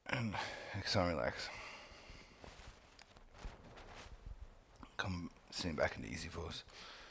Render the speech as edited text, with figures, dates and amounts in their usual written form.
And exhale and relax. Come sitting back into easy pose.